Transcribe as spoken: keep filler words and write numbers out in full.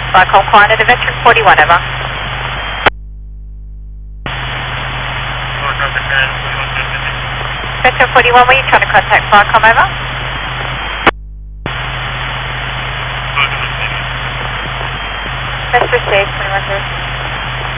Stockholm Quanta to Vector forty-one, over. Vector forty-one, were you trying to contact Stockholm, over? That's received, twenty-one zero.